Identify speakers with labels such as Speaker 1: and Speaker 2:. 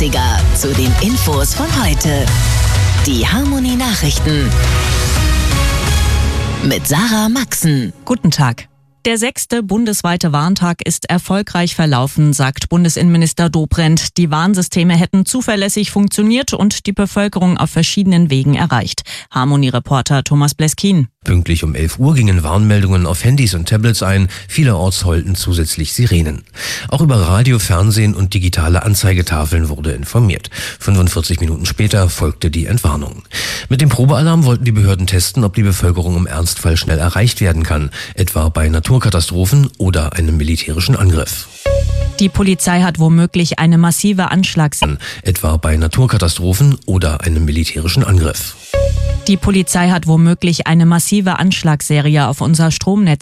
Speaker 1: Klassiker zu den Infos von heute. Die Harmonie Nachrichten mit Sarah Maxen.
Speaker 2: Guten Tag. Der 6. bundesweite Warntag ist erfolgreich verlaufen, sagt Bundesinnenminister Dobrindt. Die Warnsysteme hätten zuverlässig funktioniert und die Bevölkerung auf verschiedenen Wegen erreicht. Harmonie-Reporter Thomas Bleskin.
Speaker 3: Pünktlich um 11 Uhr gingen Warnmeldungen auf Handys und Tablets ein. Vielerorts heulten zusätzlich Sirenen. Auch über Radio, Fernsehen und digitale Anzeigetafeln wurde informiert. 45 Minuten später folgte die Entwarnung. Mit dem Probealarm wollten die Behörden testen, ob die Bevölkerung im Ernstfall schnell erreicht werden kann, etwa bei Naturkatastrophen oder einem militärischen Angriff.
Speaker 2: Die Polizei hat womöglich eine massive
Speaker 3: etwa bei Naturkatastrophen oder einem militärischen Angriff.
Speaker 2: Die Polizei hat womöglich eine massive Anschlagsserie auf unser Stromnetz